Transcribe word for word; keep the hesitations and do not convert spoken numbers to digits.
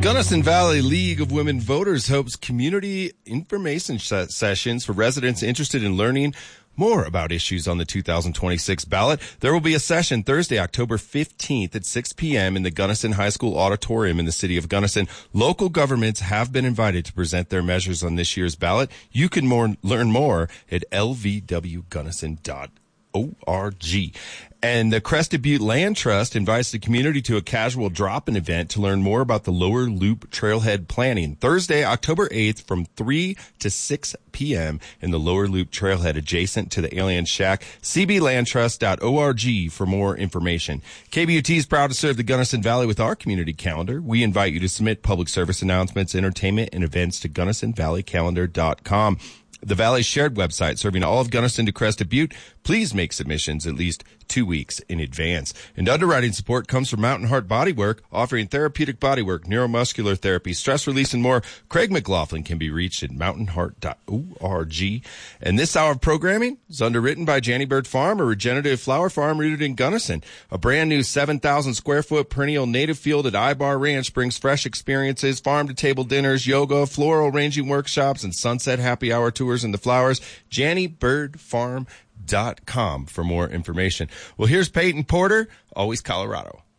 Gunnison Valley League of Women Voters hopes community information sessions for residents interested in learning more about issues on the two thousand twenty-six ballot. There will be a session Thursday, October fifteenth at six p.m. in the Gunnison High School Auditorium in the city of Gunnison. Local governments have been invited to present their measures on this year's ballot. You can more, learn more at l v w gunnison dot org. And the Crested Butte Land Trust invites the community to a casual drop-in event to learn more about the Lower Loop Trailhead planning. Thursday, October eighth from three to six p.m. in the Lower Loop Trailhead adjacent to the Alien Shack. c b land trust dot org for more information. K B U T is proud to serve the Gunnison Valley with our community calendar. We invite you to submit public service announcements, entertainment, and events to gunnison valley calendar dot com. The Valley's shared website serving all of Gunnison to Crested Butte. Please make submissions at least two weeks in advance. And underwriting support comes from Mountain Heart Bodywork, offering therapeutic bodywork, neuromuscular therapy, stress release, and more. Craig McLaughlin can be reached at mountain heart dot org. And this hour of programming is underwritten by Janny Bird Farm, a regenerative flower farm rooted in Gunnison. A brand new seven thousand square foot perennial native field at Ibar Ranch brings fresh experiences, farm-to-table dinners, yoga, floral arranging workshops, and sunset happy hour tours in the flowers. Janny Bird Farm dot com for more information. Well, here's Peyton Porter, Always Colorado.